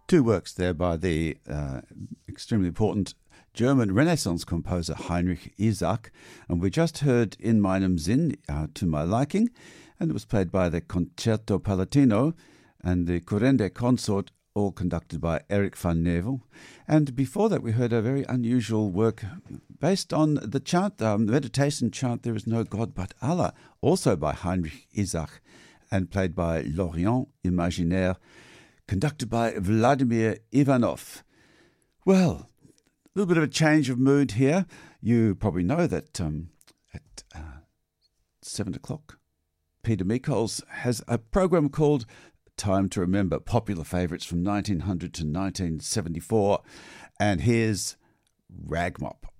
Two works there by the extremely important German Renaissance composer Heinrich Isaac, and we just heard In meinem Sinn, To My Liking, and it was played by the Concerto Palatino and the Currende Consort, all conducted by Erich van Nevel. And before that we heard a very unusual work based on the chant, meditation chant, There is no God but Allah, also by Heinrich Isaac, and played by L'Orient Imaginaire, conducted by Vladimir Ivanov. Well, a little bit of a change of mood here. You probably know that at 7 o'clock, Peter Micholz has a program called Time to Remember, popular favourites from 1900 to 1974. And here's Ragmop.